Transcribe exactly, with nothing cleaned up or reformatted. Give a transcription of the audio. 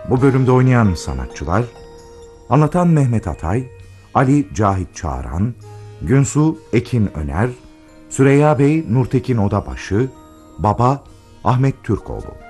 Bu bölümde oynayan sanatçılar: anlatan Mehmet Atay, Ali Cahit Çağıran, Günsu Ekin Öner, Süreyya Bey Nurtekin Odabaşı, Baba Ahmet Türkoğlu.